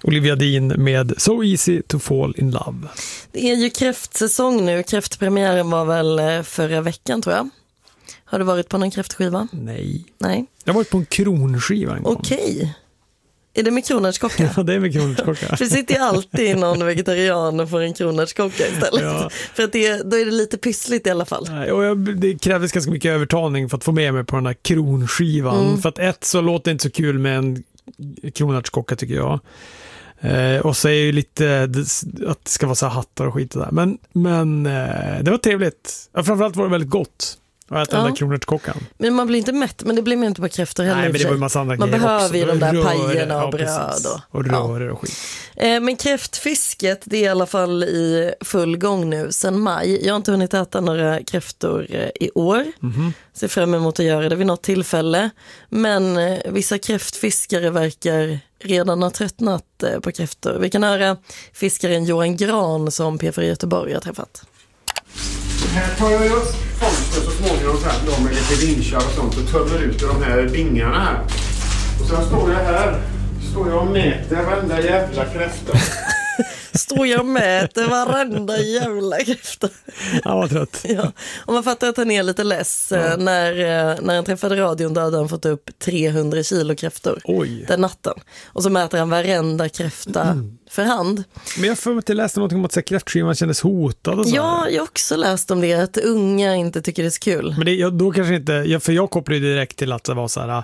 Olivia Dean med So Easy to Fall in Love. Det är ju kräftsäsong nu. Kräftpremiären var väl förra veckan, tror jag. Har du varit på någon kräftskiva? Nej. Nej. Jag har varit på en kronskiva en gång. Okej. Är det med kronärtskocka? Ja, det är med kronärtskocka. För det sitter ju alltid någon vegetarian och får en kronärtskocka istället. Ja. För att då är det lite pyssligt i alla fall. Nej, och det krävdes ganska mycket övertalning för att få med mig på den här kronskivan. För att så låter det inte så kul med en kronärtskocka, tycker jag. Och så är ju lite att det ska vara så här hattar och skit och där. Men det var trevligt. Framförallt var det väldigt gott att äta den där kronärtskockan. Men man blir inte mätt, men det blir man inte på kräftor heller. Nej, men det var ju massa andra man behöver också. Ju de där pajerna och ja, bröd. Och rörer och skit. Men kräftfisket, det är i alla fall i full gång nu sedan maj. Jag har inte hunnit äta några kräftor i år. Ser fram emot att göra det vid något tillfälle. Men vissa kräftfiskare verkar redan ha tröttnat på kräftor. Vi kan höra fiskaren Johan Gran som P4 Göteborg har träffat. Här tar jag just fångsten så småningom sen då med lite vinschar och sånt och tömmer ut de här bingarna här. Och sen står jag och mäter varenda jävla kräfta. Står jag och mäter varenda jävla kräfta. Han var trött. Ja. Och man fattar att han är lite less. När han träffade radion då hade han fått upp 300 kilo kräftor. Oj. Den natten. Och så mäter han varenda kräfta för hand. Men jag får inte läsa någonting om att kräftskivan kändes hotad och så. Ja, jag har också läst om det. Att unga inte tycker det är så kul. Men då kanske inte, för jag kopplar ju direkt till att det var så här,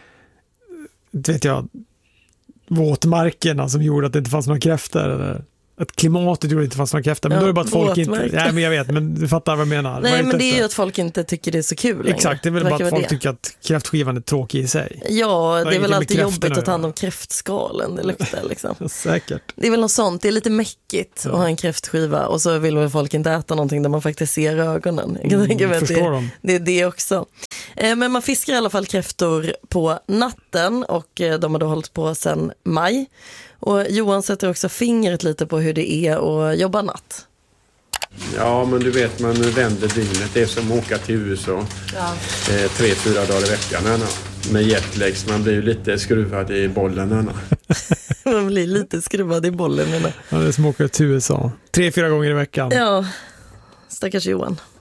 vet jag, våtmarkerna som gjorde att det inte fanns några kräftor, eller att klimatet gjorde att det inte fanns några kräftor. Men då är det bara att folk inte... Nej, men jag vet, men du fattar vad jag menar. Nej, men det är ju att folk inte tycker det är så kul längre. Exakt, det är väl bara att folk tycker att kräftskivan är tråkig i sig. Ja, det är väl alltid jobbigt att ta hand om kräftskalen. Det luktar liksom. Säkert. Det är väl något sånt, det är lite mäckigt att ha en kräftskiva och så vill väl folk inte äta någonting där man faktiskt ser ögonen. Jag kan tänka mig att det är det också. Men man fiskar i alla fall kräftor på natten och de har då hållit på sedan maj. Och Johan sätter också fingret lite på hur det är att jobba natt. Ja, men du vet, man vänder dygnet. Det är som att åka till USA 3-4 dagar i veckan. Med jetlags, man blir ju lite skruvad i bollen. Man blir lite skruvad i bollen. Ja, det är som att åka till USA 3-4 gånger i veckan. Ja, stackars Johan.